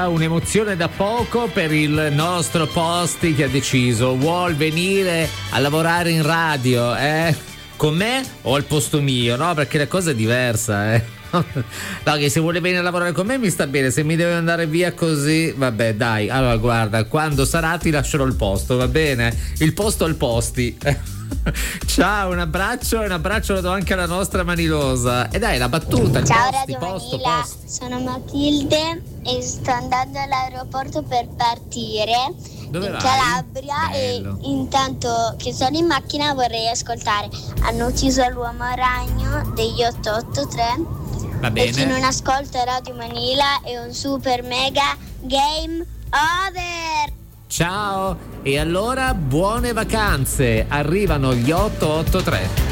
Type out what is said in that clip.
Un'emozione da poco per il nostro Posti che ha deciso, vuol venire a lavorare in radio, con me o al posto mio, no? Perché la cosa è diversa, No, che se vuole venire a lavorare con me mi sta bene, se mi deve andare via così, vabbè, dai. Allora guarda, quando sarà ti lascerò il posto, va bene? Il posto al Posti. Ciao, un abbraccio lo do anche alla nostra Manilosa. E dai, la battuta. Ciao Posti, Radio posto, Manila, posti. sono Matilde e sto andando all'aeroporto per partire. Dove in vai? Calabria. Bello. E intanto che sono in macchina vorrei ascoltare Hanno ucciso l'uomo ragno degli 883. Va E chi bene. non ascolta Radio Manila è un super mega game over. Ciao, e allora buone vacanze. Arrivano gli 883.